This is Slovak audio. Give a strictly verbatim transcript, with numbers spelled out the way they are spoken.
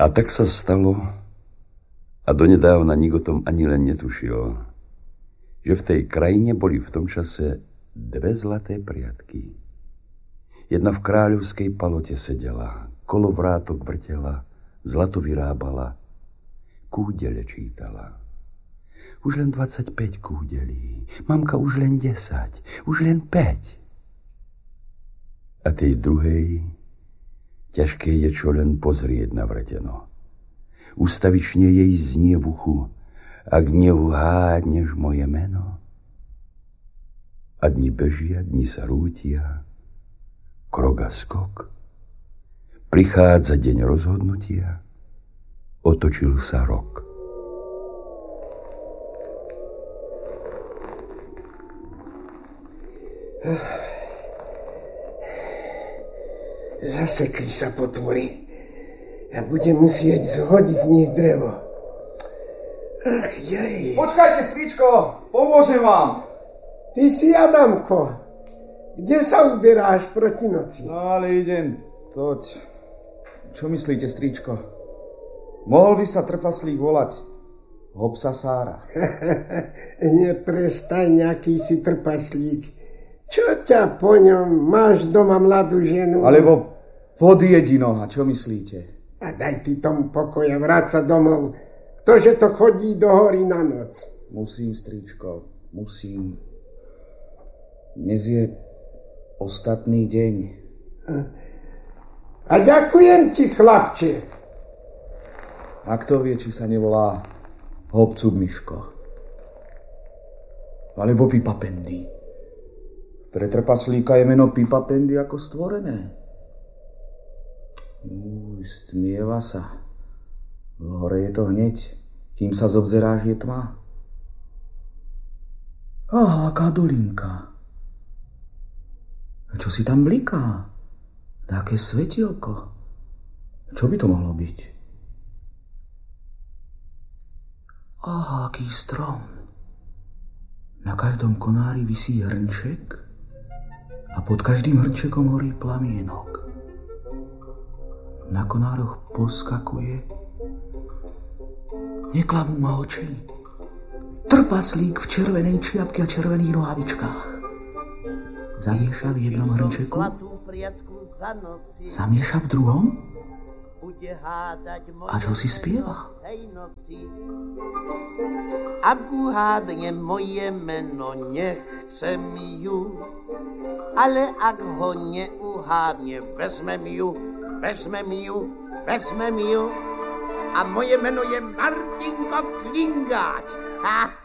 A tak sa stalo, a donedávna nikto o tom ani len netušil, že v tej krajine boli v tom čase dve zlaté priatky. Jedna v kráľovskej palote sedela, kolovrátok vrtela, zlato vyrábala, kúdele čítala. Už len dvadsaťpäť kúdelí, mamka už len desať, už len päť. A tej druhej ťažké je čo len pozrieť na vrteno. Ustavične jej znie v uchu, ak neuhádneš moje meno. A dni bežia, dni sa rútia, krok a skok. Prichádza deň rozhodnutia, otočil sa rok. Zasekli sa potvory a budem musieť zhodiť z nich drevo. Ach, jej. Počkajte, stričko, pomôžem vám. Ty si Adamko. Kde sa uberáš proti noci? No ale idem toť. Čo myslíte, stričko? Mohol by sa trpaslík volať Hopsa Sára. Neprestaj, nejaký si trpaslík. Čo ťa po ňom? Máš doma mladú ženu? Alebo podjedinoha, čo myslíte? A daj ty tomu pokoja, vráť sa domov. Ktože to chodí do hory na noc? Musím, stričko, musím. Dnes je ostatný deň. A ďakujem ti, chlapče. A kto vie, či sa nevolá Hopcub Miško. Alebo Pipa Pendy. Pre trpaslíka je meno Pipa Pendy ako stvorené. Uj, stmieva sa. V hore je to hneď, kým sa zobzeráš, je tma. Aha, aká dolinka. Čo si tam bliká? Také svetielko. Čo by to mohlo byť? Aha, aký strom. Na každom konári visí hrnček a pod každým hrnčekom horí plamienok. Na konároch poskakuje. Neklamú ma oči. Trpaslík v červenej čiapke a červených nohavičkách. Zamieša v jednom hrnčeku, zamieša v druhom a čo si spieva? Ak uhádne moje meno, nechcem ju, ale ak ho neuhádne, vezmem ju, vezmem ju, vezmem ju a moje meno je Martinko Klingáč. Ha!